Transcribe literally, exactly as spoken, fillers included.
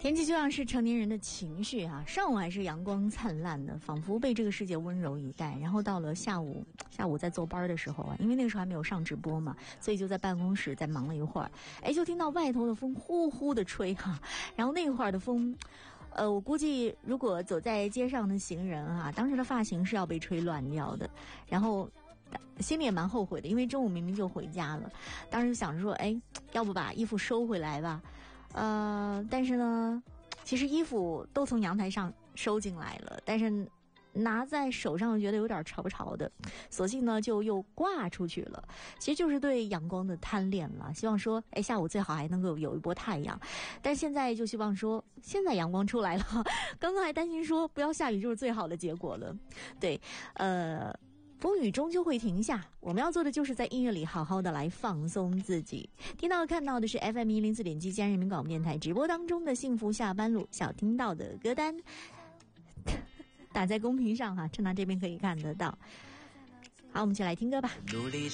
天气就像是成年人的情绪啊，上午还是阳光灿烂的，仿佛被这个世界温柔以待。然后到了下午，下午在坐班的时候啊，因为那个时候还没有上直播嘛，所以就在办公室再忙了一会儿。哎，就听到外头的风呼呼的吹哈、啊，然后那会儿的风，呃，我估计如果走在街上的行人啊，当时的发型是要被吹乱掉的。然后心里也蛮后悔的，因为中午明明就回家了，当时就想着说，哎，要不把衣服收回来吧。呃，但是呢，其实衣服都从阳台上收进来了，但是拿在手上觉得有点潮不潮的，索性呢就又挂出去了。其实就是对阳光的贪恋了，希望说，哎，下午最好还能够有一波太阳。但现在就希望说，现在阳光出来了，刚刚还担心说不要下雨就是最好的结果了。对，呃。风雨终究会停下，我们要做的就是在音乐里好好的来放松自己。听到看到的是 F M 一零四点七西安人民广播电台直播当中的幸福下班路想听到的歌单，打在公屏上哈、啊，趁他这边可以看得到。好，我们一起来听歌吧。 努力